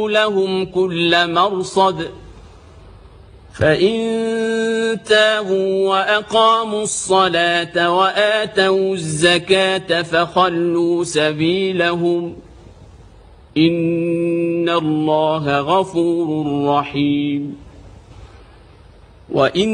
لهم كل مرصد فإن تابوا وأقاموا الصلاة وآتوا الزكاة فخلوا سبيلهم إن الله غفور رحيم. وإن